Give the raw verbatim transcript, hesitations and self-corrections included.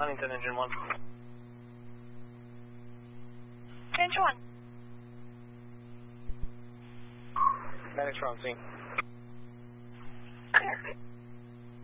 Huntington, engine one. Engine one. Medics are on scene. Clear.